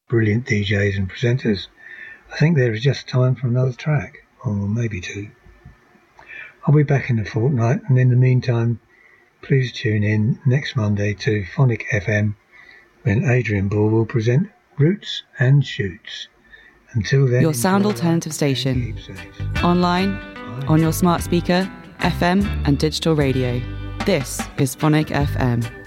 brilliant DJs and presenters, I think there is just time for another track, or maybe two. I'll be back in a fortnight, and in the meantime, please tune in next Monday to Phonic FM when Adrian Ball will present Roots and Shoots. Until then, your sound alternative station. Online, on your smart speaker, FM and digital radio. This is Phonic FM.